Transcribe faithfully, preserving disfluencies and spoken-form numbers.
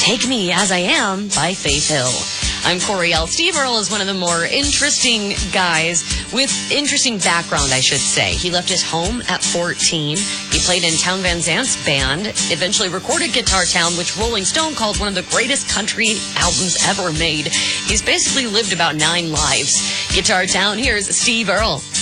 Take Me As I Am by Faith Hill. I'm Coriel. Steve Earle is one of the more interesting guys with interesting background, I should say. He left his home at fourteen. He played in Town Van Zant's band, eventually recorded Guitar Town, which Rolling Stone called one of the greatest country albums ever made. He's basically lived about nine lives. Guitar Town, here's Steve Earle.